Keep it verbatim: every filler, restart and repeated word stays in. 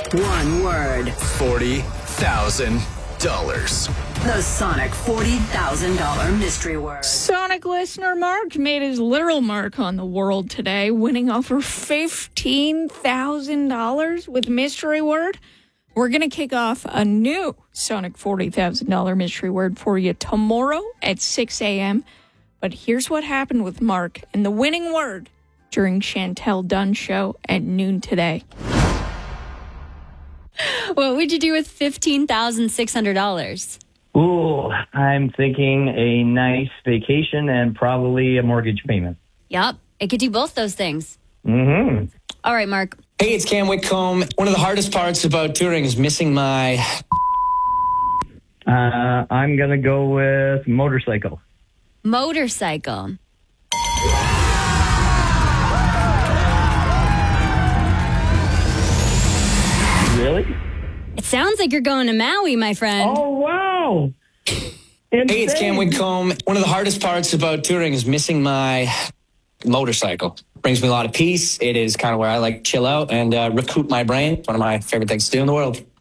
One word. forty thousand dollars. The Sonic forty thousand dollars mystery word. Sonic listener Mark made his literal mark on the world today, winning over fifteen thousand dollars with mystery word. We're going to kick off a new Sonic forty thousand dollars mystery word for you tomorrow at six a.m. But here's what happened with Mark and the winning word during Chantel Dunn's show at noon today. What would you do with fifteen thousand six hundred dollars? Ooh, I'm thinking a nice vacation and probably a mortgage payment. Yup, it could do both those things. Mm-hmm. All right, Mark. Hey, it's Cam Whitcomb. One of the hardest parts about touring is missing my... Uh, I'm going to go with motorcycle. Motorcycle. Really? It sounds like you're going to Maui, my friend. Oh, wow. Hey, it's Cam Whitcomb. One of the hardest parts about touring is missing my motorcycle. Brings me a lot of peace. It is kind of where I like to chill out and uh, recoup my brain. One of my favorite things to do in the world.